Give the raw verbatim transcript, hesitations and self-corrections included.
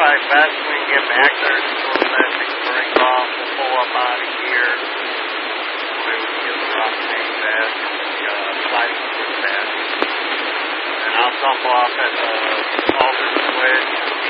probably best when we get back there to go to that big spring off. We'll pull up out of here. Maybe we can get the rock tank back and the uh, sliding switch back. And I'll dump off at the Alder Switch.